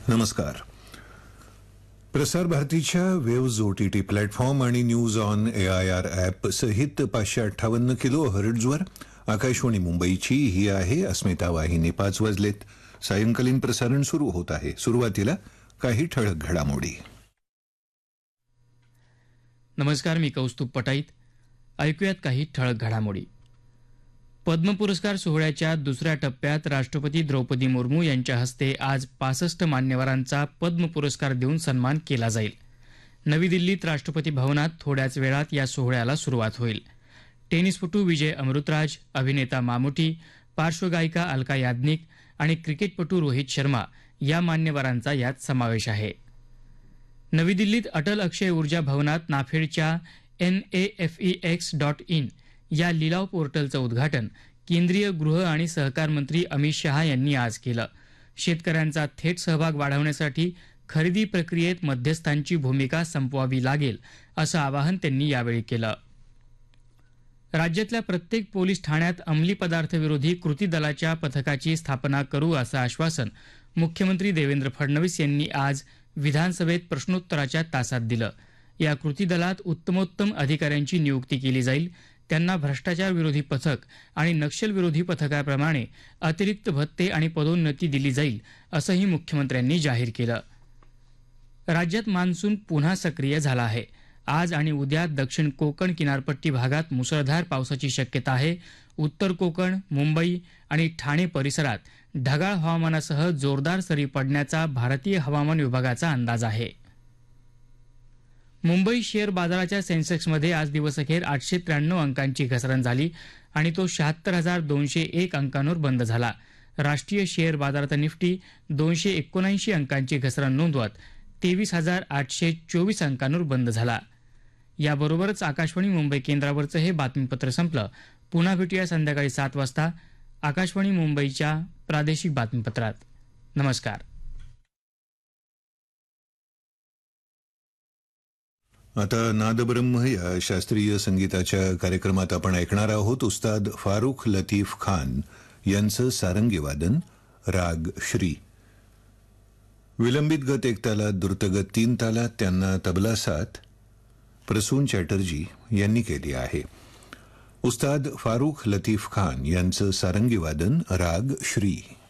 नमस्कार. प्रसार भारतीच्या वेव्ज OTT प्लॅटफॉर्म आणि न्यूज ऑन AIR ॲप सहित 558 किलोहर्ट्झवर आकाशवाणी मुंबईची ही आहे अस्मिता वाहिनी. 5 वाजलेत. सायंकालीन प्रसारण सुरू होत आहे. सुरुवातीला काही ठळक घडामोडी. नमस्कार, मी कौस्तुभ पटाईत. ऐकूयात काही ठळक घडामोडी. पद्म पुरस्कार सोहळ्याच्या दुसऱ्या टप्प्यात राष्ट्रपती द्रौपदी मुर्मू यांच्या हस्ते आज 65 मान्यवरांचा पद्म पुरस्कार देऊन सन्मान केला जाईल. नवी दिल्लीत राष्ट्रपती भवनात थोड्याच वेळात या सोहळ्याला सुरुवात होईल. टेनिसपटू विजय अमृतराज, अभिनेता मामुटी, पार्श्वगायिका अलका याज्ञिक आणि क्रिकेटपटू रोहित शर्मा या मान्यवरांचा यात समावेश आहे. नवी दिल्लीत अटल अक्षय ऊर्जा भवनात नाफेडच्या NAFEX.in या लिलाव पोर्टलचं उद्घाटन केंद्रीय गृह आणि सहकार मंत्री अमित शहा यांनी आज केलं. शेतकऱ्यांचा थेट सहभाग वाढवण्यासाठी खरेदी प्रक्रियेत मध्यस्थांची भूमिका संपवावी लागेल असं आवाहन त्यांनी यावेळी केलं. राज्यातल्या प्रत्येक पोलीस ठाण्यात अंमली पदार्थ विरोधी कृती दलाच्या पथकाची स्थापना करू असं आश्वासन मुख्यमंत्री देवेंद्र फडणवीस यांनी आज विधानसभेत प्रश्नोत्तराच्या तासात दिलं. या कृती दलात उत्तमोत्तम अधिकाऱ्यांची नियुक्ती केली जाईल. त्यांना भ्रष्टाचार विरोधी पथक आणि नक्षल विरोधी पथकाप्रमाणे अतिरिक्त भत्ते आणि पदोन्नती दिली जाईल असंही मुख्यमंत्र्यांनी जाहीर केलं. राज्यात मान्सून पुन्हा सक्रिय झाला आहे. आज आणि उद्या दक्षिण कोकण किनारपट्टी भागात मुसळधार पावसाची शक्यता आहे. उत्तर कोकण, मुंबई आणि ठाणे परिसरात ढगाळ हवामानासह जोरदार सरी पडण्याचा भारतीय हवामान विभागाचा अंदाज आहे. मुंबई शेअर बाजाराच्या सेन्सेक्समध्ये आज दिवसअखेर 893 अंकांची घसरण झाली आणि तो 76,201 अंकांवर बंद झाला. राष्ट्रीय शेअर बाजारात निफ्टी 279 अंकांची घसरण नोंदवत 23,824 अंकांवर बंद झाला. याबरोबरच आकाशवाणी मुंबई केंद्रावरचं हे बातमीपत्र संपलं. पुन्हा भेटूया संध्याकाळी 7 वाजता आकाशवाणी मुंबईच्या प्रादेशिक बातमीपत्रात. नमस्कार. आता नादब्रह्म या शास्त्रीय संगीताच्या कार्यक्रमात आपण ऐकणार आहोत उस्ताद फारुख लतीफ खान यांचं सारंगी वादन, राग श्री. विलंबित गत 1 तालात, द्रुतगत 3 तालात, त्यांना तबला साथ प्रसून चॅटर्जी यांनी केली आहे. उस्ताद फारुख लतीफ खान यांचं सारंगी वादन, राग श्री.